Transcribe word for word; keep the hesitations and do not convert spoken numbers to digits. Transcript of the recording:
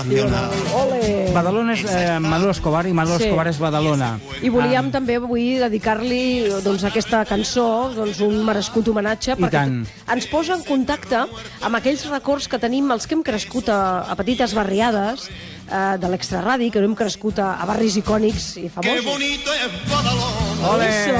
nacional. Ole! Badalona és eh, Manolo Escobar i Manolo Sí. Escobar és Badalona. I volíem també avui dedicar-li doncs, aquesta cançó, doncs, un merescut homenatge, perquè tant. ens posa en contacte amb aquells records que tenim, els que hem crescut a, a petites barriades, eh, de l'extraradi, que no hem crescut a, a barris icònics i famosos. Qué bonito es Badalona. Ole!